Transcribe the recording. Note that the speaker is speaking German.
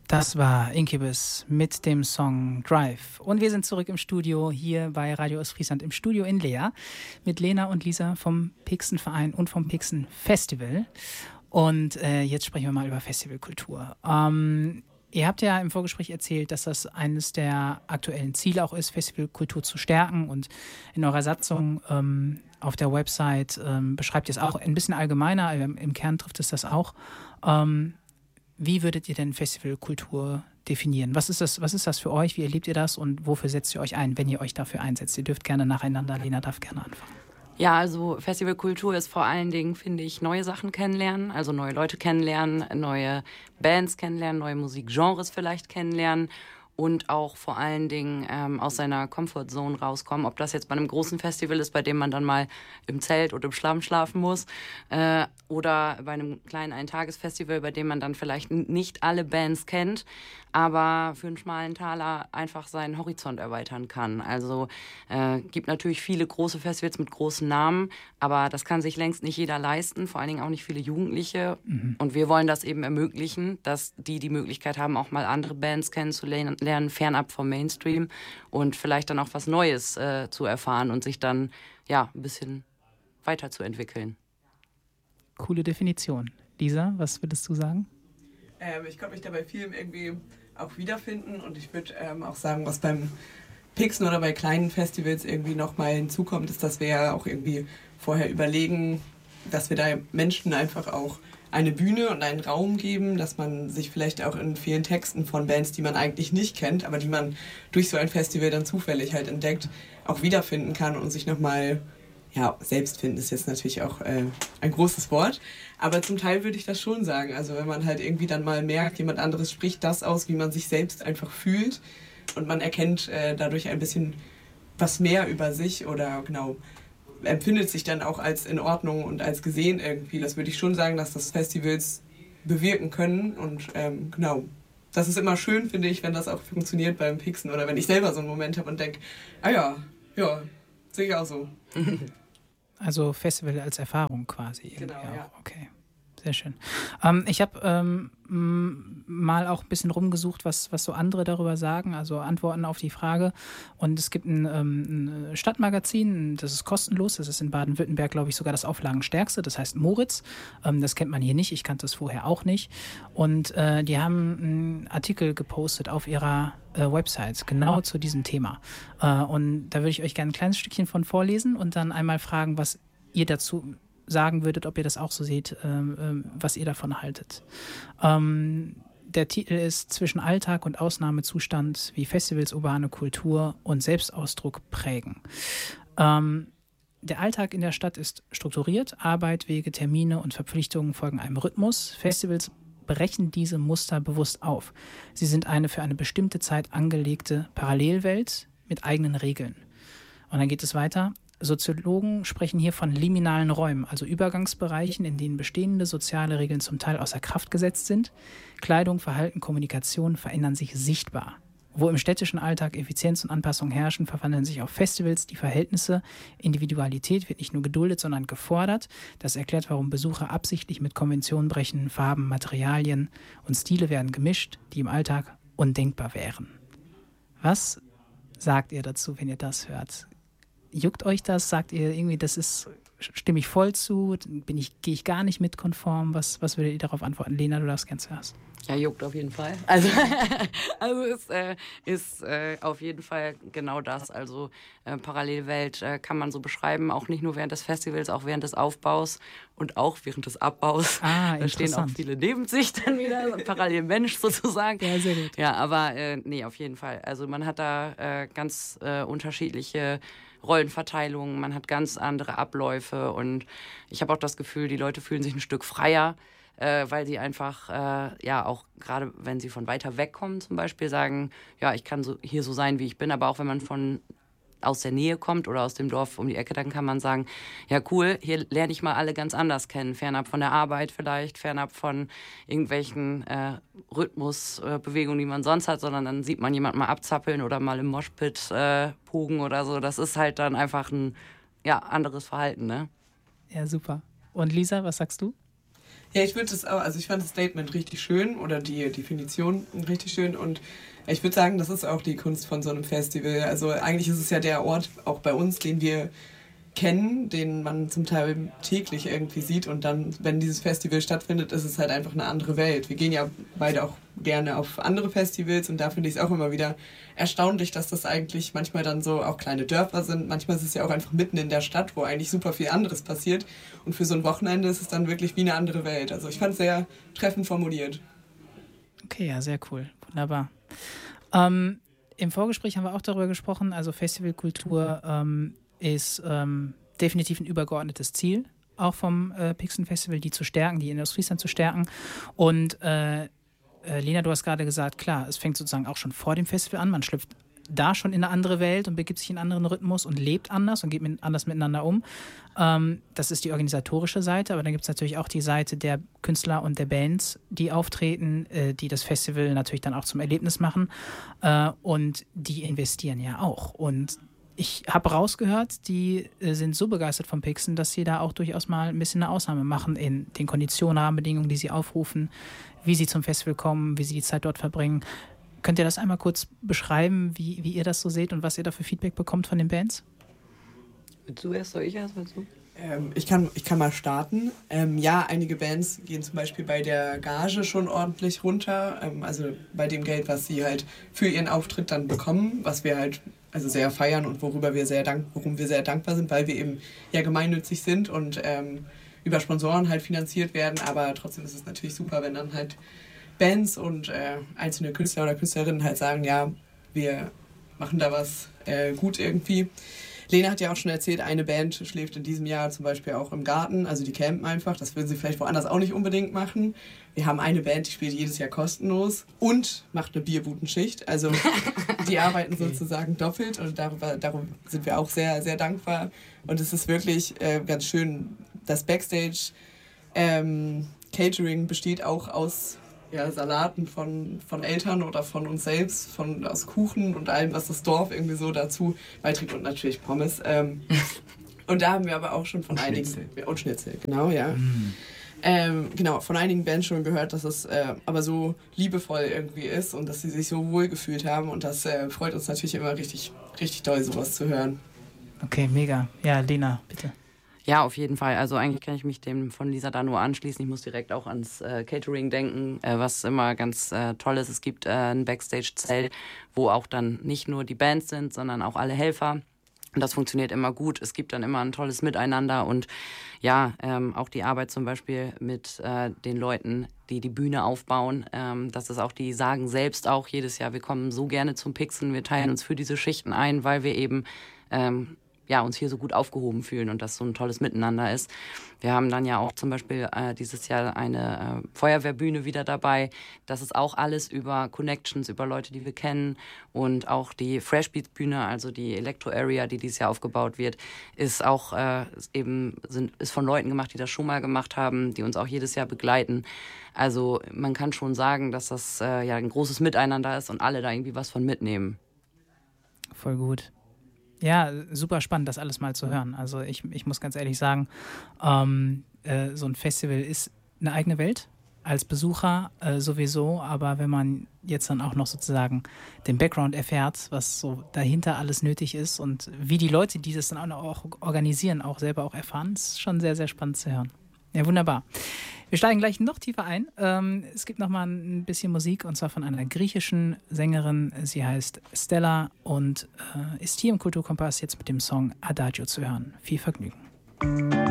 Das war Incubus mit dem Song Drive. Und wir sind zurück im Studio hier bei Radio Ostfriesland im Studio in Leer mit Lena und Lisa vom Pixen-Verein und vom Pixen-Festival. Und jetzt sprechen wir mal über Festivalkultur. Ihr habt ja im Vorgespräch erzählt, dass das eines der aktuellen Ziele auch ist, Festivalkultur zu stärken. Und in eurer Satzung auf der Website beschreibt ihr es auch ein bisschen allgemeiner, aber im Kern trifft es das auch. Wie würdet ihr denn Festivalkultur definieren? Was ist das für euch? Wie erlebt ihr das und wofür setzt ihr euch ein, wenn ihr euch dafür einsetzt? Ihr dürft gerne nacheinander. Lena darf gerne anfangen. Ja, also Festivalkultur ist vor allen Dingen, finde ich, neue Sachen kennenlernen, also neue Leute kennenlernen, neue Bands kennenlernen, neue Musikgenres vielleicht kennenlernen und auch vor allen Dingen aus seiner Comfortzone rauskommen. Ob das jetzt bei einem großen Festival ist, bei dem man dann mal im Zelt oder im Schlamm schlafen muss, oder bei einem kleinen Eintagesfestival, bei dem man dann vielleicht nicht alle Bands kennt, aber für einen schmalen Taler einfach seinen Horizont erweitern kann. Also gibt natürlich viele große Festivals mit großen Namen, aber das kann sich längst nicht jeder leisten, vor allen Dingen auch nicht viele Jugendliche. Mhm. Und wir wollen das eben ermöglichen, dass die Möglichkeit haben, auch mal andere Bands kennenzulernen, fernab vom Mainstream und vielleicht dann auch was Neues zu erfahren und sich dann ja ein bisschen weiterzuentwickeln. Coole Definition. Lisa, was würdest du sagen? Ich konnte mich da bei vielem irgendwie auch wiederfinden und ich würde auch sagen, was beim Pixen oder bei kleinen Festivals irgendwie nochmal hinzukommt, ist, dass wir ja auch irgendwie vorher überlegen, dass wir da Menschen einfach auch eine Bühne und einen Raum geben, dass man sich vielleicht auch in vielen Texten von Bands, die man eigentlich nicht kennt, aber die man durch so ein Festival dann zufällig halt entdeckt, auch wiederfinden kann und sich nochmal, ja, selbst finden ist jetzt natürlich auch ein großes Wort, aber zum Teil würde ich das schon sagen. Also wenn man halt irgendwie dann mal merkt, jemand anderes spricht das aus, wie man sich selbst einfach fühlt und man erkennt dadurch ein bisschen was mehr über sich oder genau empfindet sich dann auch als in Ordnung und als gesehen irgendwie. Das würde ich schon sagen, dass das Festivals bewirken können und genau. Das ist immer schön, finde ich, wenn das auch funktioniert beim Pixen oder wenn ich selber so einen Moment habe und denke, ja, sehe ich auch so. Also Festival als Erfahrung quasi. Genau, ja. Okay, sehr schön. Ich habe mal auch ein bisschen rumgesucht, was so andere darüber sagen, also Antworten auf die Frage. Und es gibt ein Stadtmagazin, das ist kostenlos, das ist in Baden-Württemberg, glaube ich, sogar das auflagenstärkste, das heißt Moritz. Das kennt man hier nicht, ich kannte es vorher auch nicht. Und die haben einen Artikel gepostet auf ihrer Website, genau zu diesem Thema. Und da würde ich euch gerne ein kleines Stückchen von vorlesen und dann einmal fragen, was ihr dazu sagen würdet, ob ihr das auch so seht, was ihr davon haltet. Der Titel ist Zwischen Alltag und Ausnahmezustand, wie Festivals urbane Kultur und Selbstausdruck prägen. Der Alltag in der Stadt ist strukturiert, Arbeit, Wege, Termine und Verpflichtungen folgen einem Rhythmus. Festivals brechen diese Muster bewusst auf. Sie sind eine für eine bestimmte Zeit angelegte Parallelwelt mit eigenen Regeln. Und dann geht es weiter. Soziologen sprechen hier von liminalen Räumen, also Übergangsbereichen, in denen bestehende soziale Regeln zum Teil außer Kraft gesetzt sind. Kleidung, Verhalten, Kommunikation verändern sich sichtbar. Wo im städtischen Alltag Effizienz und Anpassung herrschen, verwandeln sich auf Festivals die Verhältnisse. Individualität wird nicht nur geduldet, sondern gefordert. Das erklärt, warum Besucher absichtlich mit Konventionen brechen. Farben, Materialien und Stile werden gemischt, die im Alltag undenkbar wären. Was sagt ihr dazu, wenn ihr das hört? Juckt euch das? Sagt ihr irgendwie, stimme ich voll zu? Gehe ich gar nicht mit konform? Was würdet ihr darauf antworten? Lena, du darfst gern zuerst. Ja, juckt auf jeden Fall. Also ist auf jeden Fall genau das. Also Parallelwelt kann man so beschreiben, auch nicht nur während des Festivals, auch während des Aufbaus und auch während des Abbaus. Da stehen auch viele neben sich dann wieder, so ein Parallelmensch sozusagen. Ja, sehr gut. Ja, aber nee, auf jeden Fall. Also man hat da ganz unterschiedliche Rollenverteilungen, man hat ganz andere Abläufe und ich habe auch das Gefühl, die Leute fühlen sich ein Stück freier, weil sie einfach, auch gerade wenn sie von weiter weg kommen zum Beispiel, sagen, ja, ich kann hier so sein, wie ich bin, aber auch wenn man aus der Nähe kommt oder aus dem Dorf um die Ecke, dann kann man sagen, ja cool, hier lerne ich mal alle ganz anders kennen, fernab von der Arbeit vielleicht, fernab von irgendwelchen Rhythmusbewegungen, die man sonst hat, sondern dann sieht man jemanden mal abzappeln oder mal im Moshpit pugen oder so. Das ist halt dann einfach ein anderes Verhalten, ne? Ja, super. Und Lisa, was sagst du? Ja, ich würde es auch, also ich fand das Statement richtig schön oder die Definition richtig schön und ich würde sagen, das ist auch die Kunst von so einem Festival. Also eigentlich ist es ja der Ort, auch bei uns, den wir kennen, den man zum Teil täglich irgendwie sieht und dann, wenn dieses Festival stattfindet, ist es halt einfach eine andere Welt. Wir gehen ja beide auch gerne auf andere Festivals und da finde ich es auch immer wieder erstaunlich, dass das eigentlich manchmal dann so auch kleine Dörfer sind. Manchmal ist es ja auch einfach mitten in der Stadt, wo eigentlich super viel anderes passiert und für so ein Wochenende ist es dann wirklich wie eine andere Welt. Also ich fand es sehr treffend formuliert. Okay, ja, sehr cool. Wunderbar. Im Vorgespräch haben wir auch darüber gesprochen, also Festivalkultur ist definitiv ein übergeordnetes Ziel, auch vom Pixen Festival, die zu stärken, die Industrieszene zu stärken. Und Lena, du hast gerade gesagt, klar, es fängt sozusagen auch schon vor dem Festival an, man schlüpft da schon in eine andere Welt und begibt sich in einen anderen Rhythmus und lebt anders und geht anders miteinander um. Das ist die organisatorische Seite, aber dann gibt es natürlich auch die Seite der Künstler und der Bands, die auftreten, die das Festival natürlich dann auch zum Erlebnis machen und die investieren ja auch. Und ich habe rausgehört, die sind so begeistert vom Pixen, dass sie da auch durchaus mal ein bisschen eine Ausnahme machen in den Konditionen, Rahmenbedingungen, die sie aufrufen, wie sie zum Festival kommen, wie sie die Zeit dort verbringen. Könnt ihr das einmal kurz beschreiben, wie ihr das so seht und was ihr da für Feedback bekommt von den Bands? Willst du erst, soll ich erst? Willst du? Ich kann mal starten. Ja, einige Bands gehen zum Beispiel bei der Gage schon ordentlich runter. Also bei dem Geld, was sie halt für ihren Auftritt dann bekommen, was wir halt also sehr feiern und worum wir sehr dankbar sind, weil wir eben ja gemeinnützig sind und über Sponsoren halt finanziert werden. Aber trotzdem ist es natürlich super, wenn dann halt Bands und einzelne Künstler oder Künstlerinnen halt sagen, ja, wir machen da was gut irgendwie. Lena hat ja auch schon erzählt, eine Band schläft in diesem Jahr zum Beispiel auch im Garten, also die campen einfach, das würden sie vielleicht woanders auch nicht unbedingt machen. Wir haben eine Band, die spielt jedes Jahr kostenlos und macht eine Bierbudenschicht, also die arbeiten sozusagen doppelt und darum sind wir auch sehr, sehr dankbar und es ist wirklich ganz schön, das Backstage Catering besteht auch aus Salaten von Eltern oder von uns selbst, aus Kuchen und allem, was das Dorf irgendwie so dazu beiträgt und natürlich Pommes. Und da haben wir aber auch schon von einigen... Und Schnitzel, genau, ja. Genau, von einigen Bands schon gehört, dass es aber so liebevoll irgendwie ist und dass sie sich so wohl gefühlt haben und das freut uns natürlich immer richtig, richtig doll, sowas zu hören. Okay, mega. Ja, Lena, bitte. Ja, auf jeden Fall. Also eigentlich kann ich mich dem von Lisa da nur anschließen. Ich muss direkt auch ans Catering denken, was immer ganz toll ist. Es gibt ein Backstage-Zelt, wo auch dann nicht nur die Bands sind, sondern auch alle Helfer. Und das funktioniert immer gut. Es gibt dann immer ein tolles Miteinander und ja, auch die Arbeit zum Beispiel mit den Leuten, die die Bühne aufbauen. Das ist auch, die sagen selbst auch jedes Jahr, wir kommen so gerne zum Pixen, wir teilen uns für diese Schichten ein, weil wir eben uns hier so gut aufgehoben fühlen und das so ein tolles Miteinander ist. Wir haben dann ja auch zum Beispiel dieses Jahr eine Feuerwehrbühne wieder dabei. Das ist auch alles über Connections, über Leute, die wir kennen. Und auch die Fresh Beats Bühne, also die Electro Area, die dieses Jahr aufgebaut wird, ist auch ist von Leuten gemacht, die das schon mal gemacht haben, die uns auch jedes Jahr begleiten. Also man kann schon sagen, dass das ein großes Miteinander ist und alle da irgendwie was von mitnehmen. Voll gut. Ja, super spannend, das alles mal zu hören. Also ich muss ganz ehrlich sagen, so ein Festival ist eine eigene Welt, als Besucher sowieso, aber wenn man jetzt dann auch noch sozusagen den Background erfährt, was so dahinter alles nötig ist und wie die Leute, die das dann auch organisieren, auch selber auch erfahren, ist schon sehr, sehr spannend zu hören. Ja, wunderbar. Wir steigen gleich noch tiefer ein. Es gibt noch mal ein bisschen Musik und zwar von einer griechischen Sängerin. Sie heißt Stella und ist hier im Kulturkompass jetzt mit dem Song Adagio zu hören. Viel Vergnügen.